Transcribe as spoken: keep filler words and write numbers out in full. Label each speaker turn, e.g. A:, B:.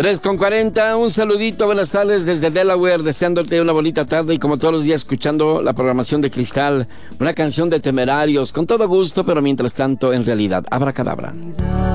A: tres con cuarenta, un saludito, buenas tardes desde Delaware, deseándote una bonita tarde y como todos los días escuchando la programación de Cristal, una canción de Temerarios, con todo gusto, pero mientras tanto, en realidad, abracadabra.